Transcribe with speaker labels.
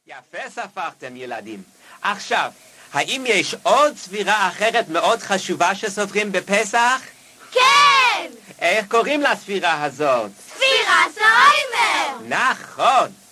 Speaker 1: יפה ספרתם ילדים. עכשיו, האם יש עוד ספירה אחרת מאוד חשובה שסופרים בפסח?
Speaker 2: כן!
Speaker 1: איך קוראים לספירה הזאת?
Speaker 2: ספירת העומר!
Speaker 1: נכון.